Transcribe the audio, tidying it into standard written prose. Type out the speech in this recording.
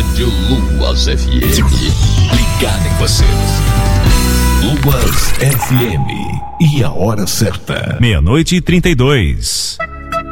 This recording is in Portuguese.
Rádio Luas FM. Ligado em você. Luas FM. E a hora certa. 00:32.